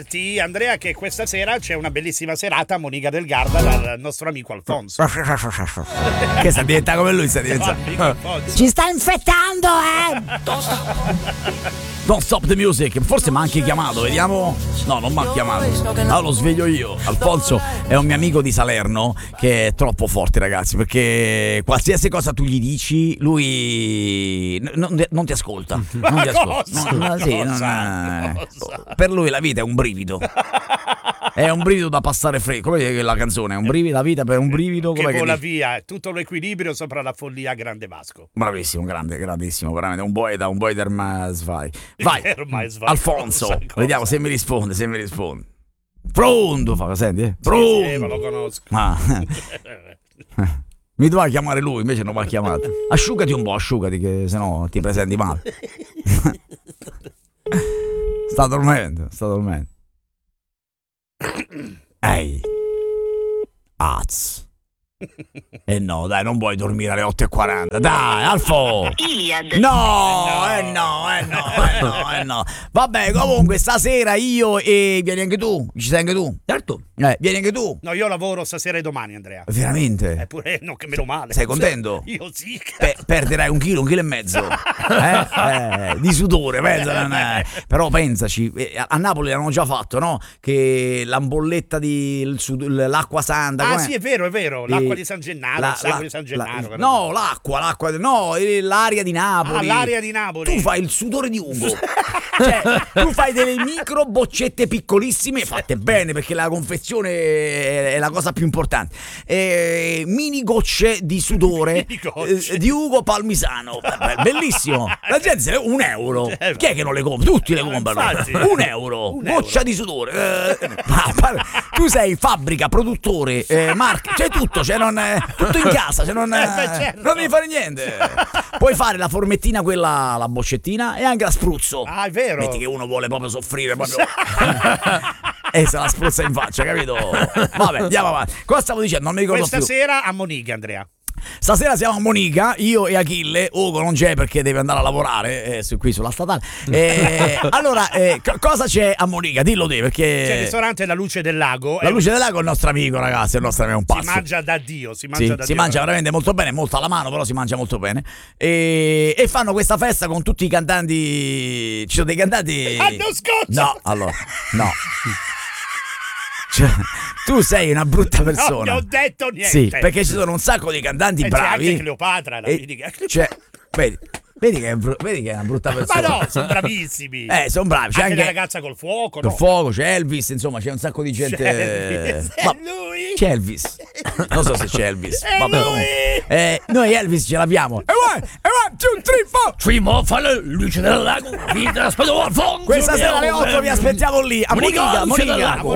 dirti, Andrea, che questa sera c'è una bellissima serata a Monica del Garda dal nostro amico Alfonso. Che sta diventando come lui, sta diventando. Ci sta infettando, Don't stop the music. Forse mi ha anche chiamato, vediamo. No, non mi ha chiamato. Allora lo sveglio io. Alfonso è un mio amico di Salerno che è troppo forte, ragazzi, perché qualsiasi cosa tu gli dici, lui non ti ascolta. Non ti ascolta. Per lui la vita è un brivido. È un brivido da passare freddo. Come la canzone? È un brivido, la vita per un brivido. Che vola via, tutto l'equilibrio sopra la follia, grande Vasco. Bravissimo, grandissimo, veramente un poeta der Masvai. Vai, Alfonso, vediamo se mi risponde. Pronto, senti? Pronto. Sì, ma lo conosco. Mi doveva chiamare lui, invece non mi ha chiamato. Asciugati un po', che sennò ti presenti male. Sta dormendo. Ehi. Az. No, dai, non vuoi dormire alle 8:40. Dai, Alfo. Iliad. No. Vabbè, comunque stasera io e vieni anche tu. Ci sei anche tu? Certo. Vieni anche tu. No, io lavoro stasera e domani, Andrea. Veramente? Eppure no, che meno male. Sei contento? Io sì. Perderai 1 chilo e mezzo. Di sudore, pensa. Però pensaci, a Napoli l'hanno già fatto, no? Che l'ambolletta l'acqua santa. Ah, sì, è vero. L'acqua di San Gennaro, il sangue di San Gennaro. No, l'aria di Napoli. L'aria di Napoli. Tu fai il sudore di Ugo. Cioè, tu fai delle micro boccette piccolissime, fatte bene, perché la confezione è la cosa più importante. Mini gocce di sudore di Ugo Palmisano. Bellissimo. La gente €1. Chi è che non le compra? Tutti le comprano. €1. Goccia di sudore. Tu sei fabbrica, produttore, marca, c'è tutto, tutto in casa, non devi fare niente. Puoi fare la formettina, quella, la boccettina, e anche la spruzzo. Ah, è vero. Metti che uno vuole proprio soffrire proprio. E se la spruzza in faccia, capito? Vabbè, andiamo avanti. Cosa stavo dicendo? Non mi ricordo più. Questa sera a Monica, Andrea. Stasera siamo a Monica, io e Achille. Ugo non c'è perché deve andare a lavorare qui sulla statale. Allora, cosa c'è a Monica? Dillo te, perché c'è il ristorante La Luce del Lago. La Luce del Lago è il nostro amico, ragazzi, è il nostro amico, un pazzo. Si mangia da Dio, si mangia veramente molto bene, molto alla mano, però si mangia molto bene. E fanno questa festa con tutti i cantanti. Ci sono dei cantanti. Hanno scotto! No, allora, no. Cioè, tu sei una brutta persona. Non ho detto niente. Sì, perché ci sono un sacco di cantanti bravi. C'è anche Cleopatra, vedi che è una brutta persona. Ma no, sono bravissimi. Sono bravi. C'è anche la ragazza col fuoco. Col fuoco, c'è Elvis, insomma, c'è un sacco di gente. Lui? C'è Elvis. Non so se c'è Elvis. Vabbè, noi Elvis ce l'abbiamo. E one, 2, 3, 4. Three more fa la Luce del Lago. Questa sera alle 8 vi aspettiamo lì a Monica del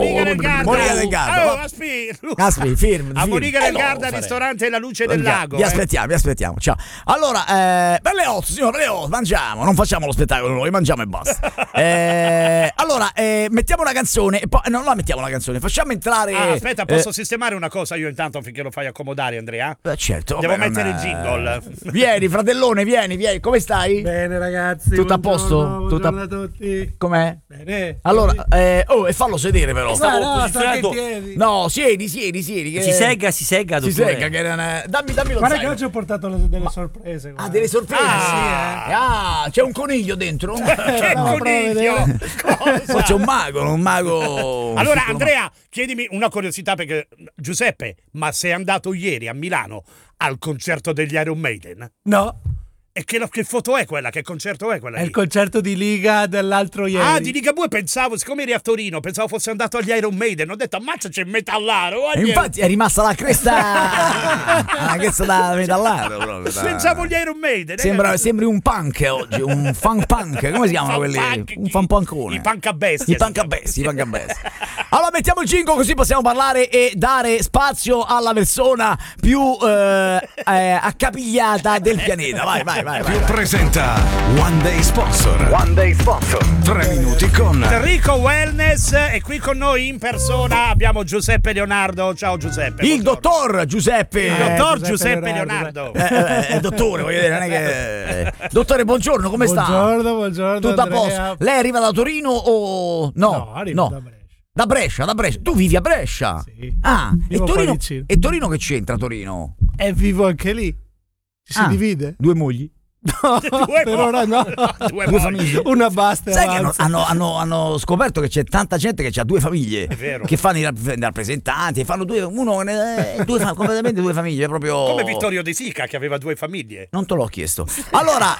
Garda. Aspi, firm. A Monica del Garda, ristorante La Luce del Lago. Vi aspettiamo. Ciao. Allora, per le 8, signore, per le 8 mangiamo, non facciamo lo spettacolo noi, mangiamo e basta. Allora, mettiamo una canzone e poi non la mettiamo la canzone, facciamo entrare. Aspetta, posso sistemare una cosa io intanto finché lo fai accomodare, Andrea? Certo. Devo mettere il jingle. Vieni, fratellone, vieni. Come stai? Bene, ragazzi. Tutto a posto? Buongiorno a tutti. Com'è? Bene. Allora, e fallo sedere però. No, siedi. Che si segga, dottore. Che era dammi lo guarda zaino. che oggi ho portato delle sorprese. Guarda. Delle sorprese? C'è un coniglio dentro? Che coniglio? Poi c'è un mago. Allora, Andrea, chiedimi una curiosità, perché Giuseppe, ma sei andato ieri a Milano al concerto degli Iron Maiden? No. E che foto è quella? Che concerto è quella? È il concerto di Liga dell'altro ieri. Ah, di Ligabue, pensavo, siccome eri a Torino, pensavo fosse andato agli Iron Maiden. Ho detto, ammazza, c'è il metallaro. E infatti è rimasta la cresta. La cresta da metallaro proprio. Pensavo agli Iron Maiden. Sembri un punk oggi, un fan punk. Come si chiamano quelli? Un fan punkone. I punk a bestia. I punk a bestia. Allora mettiamo il jingle così possiamo parlare e dare spazio alla persona più accapigliata del pianeta. Vai. Presenta One Day Sponsor. 3 minuti con Rico Wellness, e qui con noi in persona abbiamo Giuseppe Leonardo. Ciao Giuseppe. Il dottor Giuseppe. Giuseppe Leonardo. Dottore, voglio dire, non è che. Dottore, buongiorno, come sta? Buongiorno. Tutto a posto. Lei arriva da Torino o no? Arrivo da Brescia. Da Brescia. Tu vivi a Brescia? Sì. Ah, Vivo qua vicino. e Torino che c'entra Torino? Vivo anche lì. Ci si divide? 2 mogli? No, per ora no. Due famiglie. Una basta. Sai che hanno scoperto che c'è tanta gente che ha 2 famiglie, È vero. che fanno i rappresentanti, fanno completamente 2 famiglie, proprio Come Vittorio De Sica che aveva 2 famiglie. Non te l'ho chiesto. Allora,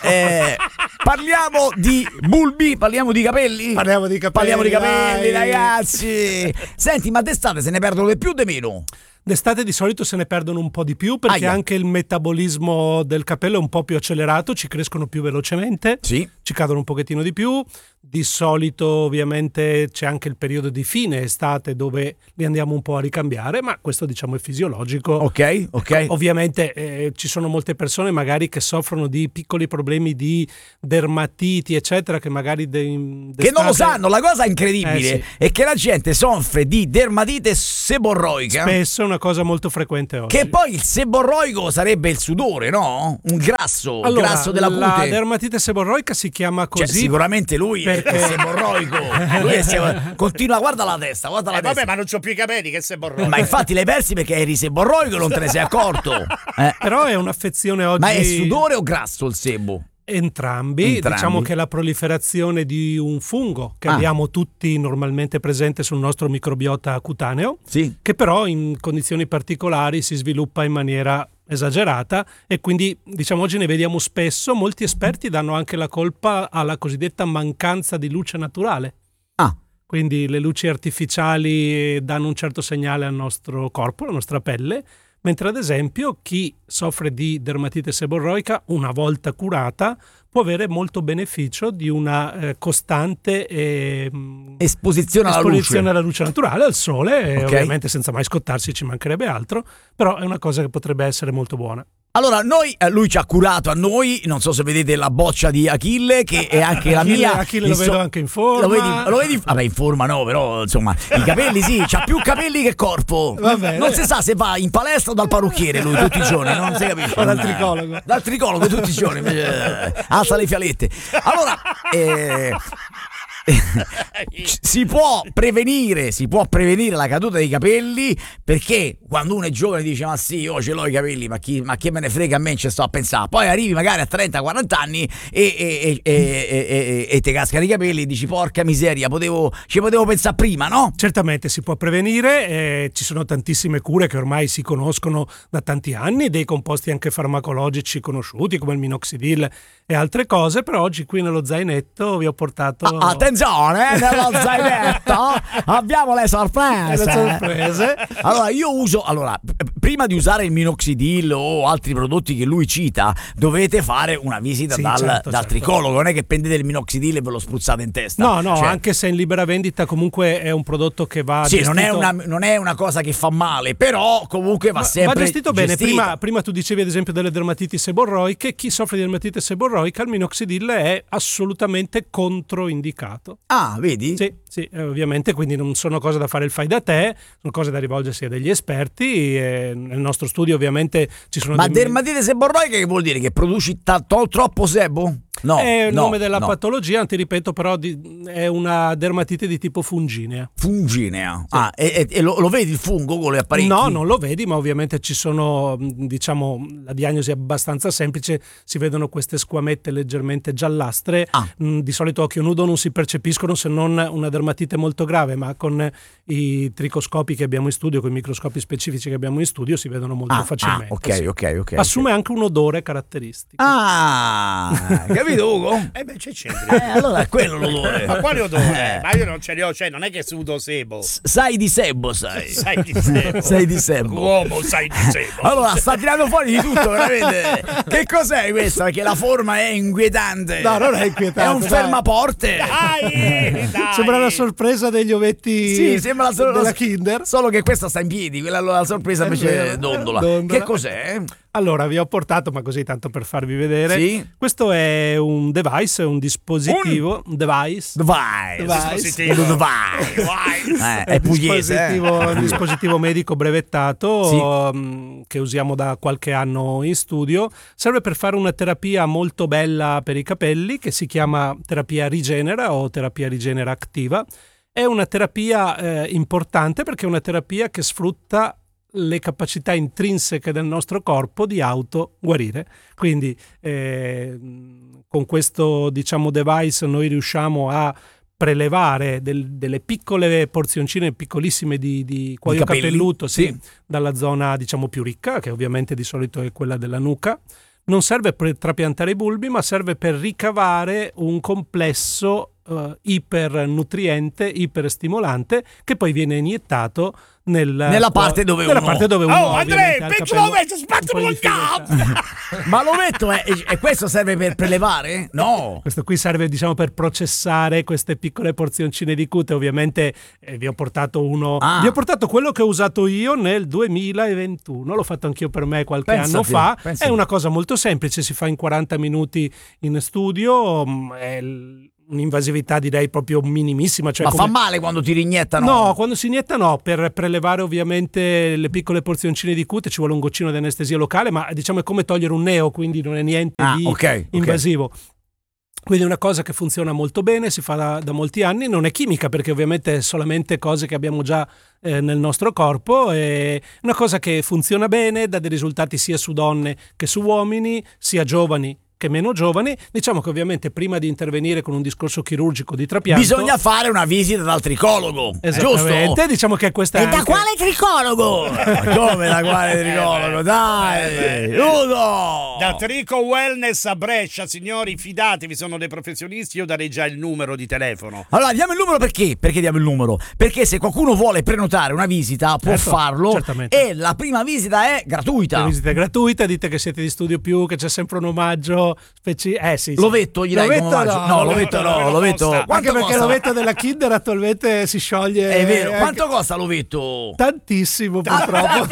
parliamo di bulbi, parliamo di capelli? Parliamo di capelli, dai. Ragazzi. Senti, ma d'estate se ne perdono di più o di meno? D'estate di solito se ne perdono un po' di più perché anche il metabolismo del capello è un po' più accelerato, ci crescono più velocemente, sì, ci cadono un pochettino di più. Di solito ovviamente c'è anche il periodo di fine estate dove li andiamo un po' a ricambiare, ma questo diciamo è fisiologico. Ok. Ovviamente ci sono molte persone magari che soffrono di piccoli problemi di dermatiti eccetera che magari che non lo sanno. La cosa incredibile è che la gente soffre di dermatite seborroica. Spesso è una cosa molto frequente oggi. Che poi il seborroico sarebbe il sudore, no? Un grasso, allora, grasso della cute. La dermatite seborroica si chiama così. Cioè, sicuramente lui è seborroico. Lui continua, guarda la testa, testa. Vabbè, ma non c'ho più i capelli, che seborroico. Ma infatti l'hai persi perché eri seborroico e non te ne sei accorto. Però è un'affezione oggi. Ma è sudore o grasso il sebo? Entrambi. Diciamo che la proliferazione di un fungo che abbiamo tutti normalmente presente sul nostro microbiota cutaneo, sì, che però in condizioni particolari si sviluppa in maniera esagerata e quindi diciamo oggi ne vediamo spesso. Molti esperti danno anche la colpa alla cosiddetta mancanza di luce naturale. Quindi le luci artificiali danno un certo segnale al nostro corpo, alla nostra pelle, mentre ad esempio chi soffre di dermatite seborroica, una volta curata, può avere molto beneficio di una costante esposizione alla luce naturale, al sole, ovviamente senza mai scottarsi, ci mancherebbe altro, però è una cosa che potrebbe essere molto buona. Allora, lui ci ha curato a noi, non so se vedete la boccia di Achille, che è anche la mia. Achille lo vedo anche in forma. Lo vedi? Vabbè, in forma no, però insomma, i capelli sì, c'ha più capelli che corpo. Vabbè, non si sa se va in palestra o dal parrucchiere lui tutti i giorni, non si capisce. O dal tricologo. Dal tricologo tutti i giorni, alza le fialette. Allora, si può prevenire la caduta dei capelli, perché quando uno è giovane dice ma sì, io ce l'ho i capelli, ma chi me ne frega, a me ci sto a pensare. Poi arrivi magari a 30-40 anni e ti cascano i capelli e dici porca miseria, ci potevo pensare prima, no? Certamente si può prevenire, ci sono tantissime cure che ormai si conoscono da tanti anni, dei composti anche farmacologici conosciuti come il minoxidil e altre cose, però oggi qui nello zainetto vi ho portato... Attenzione, nello zainetto abbiamo le sorprese. Allora io uso, prima di usare il minoxidil o altri prodotti che lui cita, dovete fare una visita dal tricologo, non è che prendete il minoxidil e ve lo spruzzate in testa. No, anche se in libera vendita comunque è un prodotto che va gestito... non è una cosa che fa male, però comunque va sempre gestito bene. Prima tu dicevi ad esempio delle dermatiti seborroiche. Chi soffre di dermatite seborroica, il minoxidil è assolutamente controindicato. Ah, vedi? Sì, ovviamente, quindi non sono cose da fare il fai da te, sono cose da rivolgersi a degli esperti. Nel nostro studio ovviamente ci sono... Ma dermatite seborroica che vuol dire? Che produci troppo sebo? No, è il nome della patologia, ti ripeto, però è una dermatite di tipo funginea. Funginea? Sì. E lo vedi il fungo con le apparecchi? No, non lo vedi, ma ovviamente ci sono, diciamo, la diagnosi è abbastanza semplice, si vedono queste squamette leggermente giallastre, di solito a occhio nudo non si percepiscono se non una dermatite molto grave, ma con i tricoscopi che abbiamo in studio, con i microscopi specifici che abbiamo in studio si vedono molto facilmente. Ok. Assume anche un odore caratteristico. Capito Ugo? C'è allora è quello l'odore. Ma quale odore? Ma io non ce li ho, cioè non è che sudo sebo. Sai di sebo, sai. Sai di sebo. Sei di sebo. Uomo, sai di sebo. Allora, sta tirando fuori di tutto, veramente. Che cos'è questa? Perché la forma è inquietante. No, non è inquietante. È un fermaporte. Dai. Sembra la sorpresa degli ovetti. Sì, sembra della Kinder. Solo che questa sta in piedi, quella la sorpresa invece dondola. Che cos'è? Allora, vi ho portato, ma così tanto per farvi vedere. Sì. Questo è un device, un dispositivo. È pugliese. Un dispositivo medico brevettato, sì, che usiamo da qualche anno in studio. Serve per fare una terapia molto bella per i capelli che si chiama terapia Rigenera o terapia Rigenera Activa. è una terapia importante, perché è una terapia che sfrutta le capacità intrinseche del nostro corpo di autoguarire. Quindi con questo, diciamo, device noi riusciamo a prelevare delle piccole porzioncine piccolissime di cuoio capelluto, sì, dalla zona, diciamo, più ricca, che ovviamente di solito è quella della nuca. Non serve per trapiantare i bulbi, ma serve per ricavare un complesso ipernutriente, iperstimolante, che poi viene iniettato nella parte dove uno oh, Andrea, penso l'ovetto, spattalo il capo! Ma l'ovetto è questo, serve per prelevare? No, questo qui serve, diciamo, per processare queste piccole porzioncine di cute. Ovviamente vi ho portato vi ho portato quello che ho usato io nel 2021, l'ho fatto anch'io per me qualche anno fa. È una cosa molto semplice, si fa in 40 minuti in studio, è un'invasività direi proprio minimissima. Cioè, ma fa male quando ti riniettano? No, quando si inietta no, per prelevare ovviamente le piccole porzioncine di cute ci vuole un goccino di anestesia locale, ma diciamo è come togliere un neo, quindi non è niente di invasivo. Quindi è una cosa che funziona molto bene, si fa da molti anni, non è chimica perché ovviamente è solamente cose che abbiamo già nel nostro corpo, è una cosa che funziona bene, dà dei risultati sia su donne che su uomini, sia giovani che meno giovani. Diciamo che ovviamente prima di intervenire con un discorso chirurgico di trapianto bisogna fare una visita dal tricologo. Esattamente, giusto? Diciamo che questa E è da anche... quale tricologo? Come da quale tricologo? Dai, Udo! Da Trico Wellness a Brescia, signori, fidatevi, sono dei professionisti. Io darei già il numero di telefono. Allora, diamo il numero perché? Perché diamo il numero? Perché se qualcuno vuole prenotare una visita può farlo, certamente. E la prima visita è gratuita. La visita è gratuita, dite che siete di Studio Più, che c'è sempre un omaggio sì. L'ovetto gli dai come omaggio? No, l'ovetto. Anche perché l'ovetto della Kinder attualmente si scioglie. È vero. Quanto costa l'ovetto? Tantissimo, purtroppo.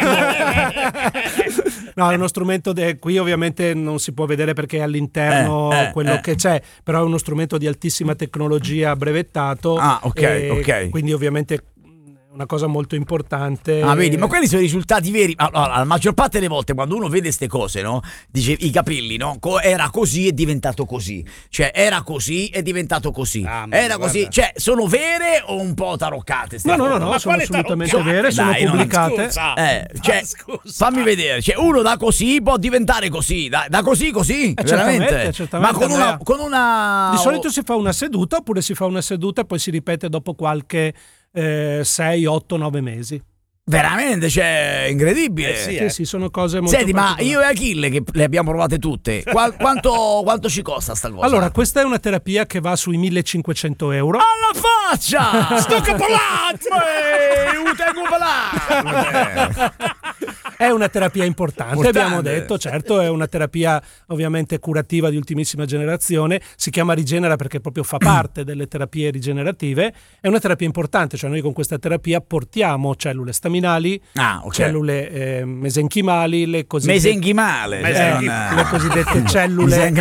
No, è uno strumento qui ovviamente non si può vedere perché è all'interno quello che c'è, però è uno strumento di altissima tecnologia brevettato. Ok. Quindi ovviamente una cosa molto importante. Vedi, ma quelli sono i risultati veri. Allora, la maggior parte delle volte quando uno vede ste cose, no? Dice i capelli, no? Era così è diventato così. Cioè, era così è diventato così. Era così. Cioè, sono vere o un po' taroccate? No, sono assolutamente vere, sono pubblicate. Scusa. Fammi vedere. Cioè, uno da così può diventare così. Da così, veramente. Certamente. Ma con una. Di solito si fa una seduta, oppure si fa una seduta e poi si ripete dopo qualche 6, 8, 9 mesi. Veramente, cioè, incredibile. Sì, sono cose molto. Senti, ma io e Achille, che le abbiamo provate tutte, quanto ci costa sta cosa? Allora, questa è una terapia che va sui 1.500 euro. Alla faccia! Sto capolato! È una terapia importante, abbiamo detto, certo, è una terapia ovviamente curativa di ultimissima generazione, si chiama Rigenera perché proprio fa parte delle terapie rigenerative, è una terapia importante, cioè noi con questa terapia portiamo cellule staminali, cellule mesenchimali, le cosiddette cellule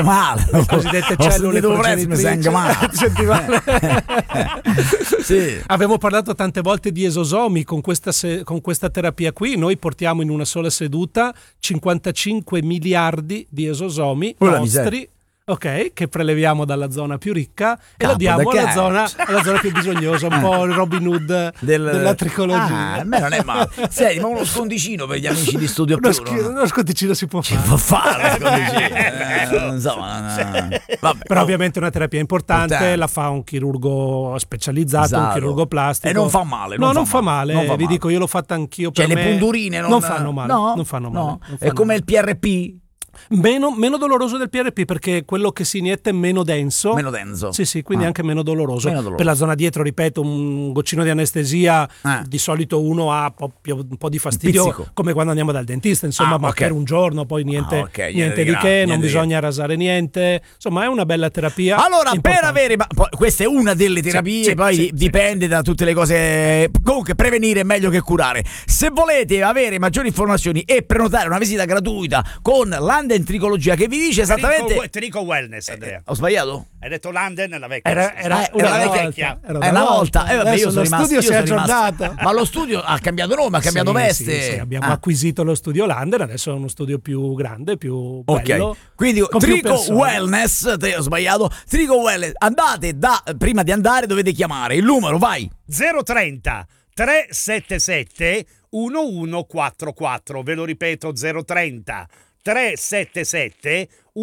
Sì. Abbiamo parlato tante volte di esosomi, con questa terapia qui noi portiamo in una sola seduta 55 miliardi di esosomi nostri, ok, che preleviamo dalla zona più ricca e la diamo alla zona più bisognosa, un po' il Robin Hood della tricologia. A me non è male. Senti, ma uno scondicino per gli amici di Studio Più? Uno scondicino si può fare. Si può fare, insomma, vabbè, però ovviamente è una terapia importante, la fa un chirurgo specializzato, un chirurgo plastico. E non fa male. Non fa male. Vi dico, io l'ho fatta anch'io per me. Cioè le pundurine non fanno male. Non fanno male. È come il PRP? Meno doloroso del PRP, perché quello che si inietta è meno denso. Sì, quindi anche meno doloroso. Per la zona dietro, ripeto, un goccino di anestesia, di solito uno ha un po' di fastidio, come quando andiamo dal dentista, insomma, ma per un giorno, poi niente di che, non bisogna rasare niente, insomma è una bella terapia. Allora, per avere, questa è una delle terapie, poi dipende da tutte le cose. Comunque prevenire è meglio che curare. Se volete avere maggiori informazioni e prenotare una visita gratuita con l'Andy Landen Tricologia, che vi dice esattamente Trico Wellness, Andrea. ho sbagliato? Hai detto Landen, la vecchia. Era una vecchia. Una volta. Vabbè, Adesso io sono lo rimasto, studio si è sono rimasto- aggiornato. Ma lo studio ha cambiato nome, ha cambiato veste. Sì, abbiamo acquisito lo studio Landen, adesso è uno studio più grande, più bello. Ok, quindi con più Trico persone. Wellness, te ho sbagliato. Trico Wellness, andate prima di andare dovete chiamare il numero, vai. 030 377 1144. Ve lo ripeto, 030 377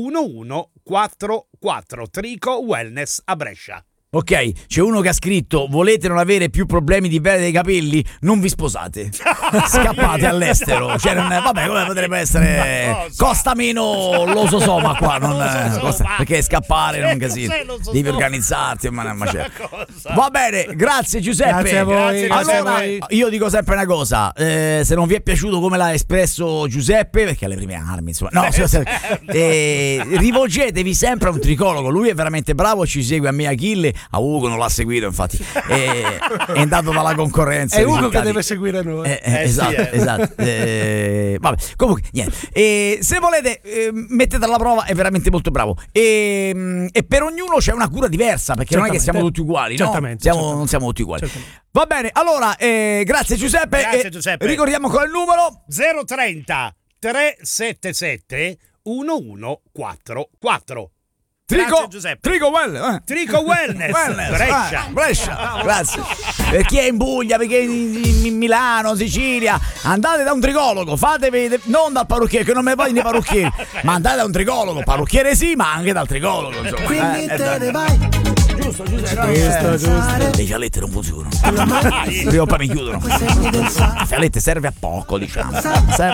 1144. Trico Wellness a Brescia. Ok, c'è uno che ha scritto: volete non avere più problemi di pelle dei capelli? Non vi sposate. Scappate all'estero. Cioè, vabbè, come potrebbe essere? Costa meno l'ososoma qua, perché scappare non è un casino. Devi organizzarti, va bene, grazie Giuseppe. Grazie a voi. Allora, io dico sempre una cosa, se non vi è piaciuto come l'ha espresso Giuseppe, perché alle prime armi, insomma, no, rivolgetevi sempre a un tricologo. Lui è veramente bravo, ci segue a me, Achille. A Ugo non l'ha seguito, infatti è andato dalla concorrenza. È Ugo che deve seguire noi. Esatto. Vabbè, comunque niente. Se volete mettete alla prova, è veramente molto bravo. E per ognuno c'è una cura diversa, perché non è che siamo tutti uguali, certamente, no? Non siamo tutti uguali. Certamente. Va bene, allora grazie Giuseppe. Grazie Giuseppe. Ricordiamo ancora il numero 030 377 1144. Trico Wellness. Brescia. Grazie. Per chi è in Puglia, perché in Milano, Sicilia, andate da un tricologo, fatevi non dal parrucchiere, che non me ne vogliono i parrucchieri, ma andate da un tricologo, parrucchiere sì, ma anche dal tricologo, insomma. Quindi te ne vai. Giusto. Giusto. Le fialette non funzionano. Prima o poi mi chiudono. La fialette serve a poco, diciamo. Serve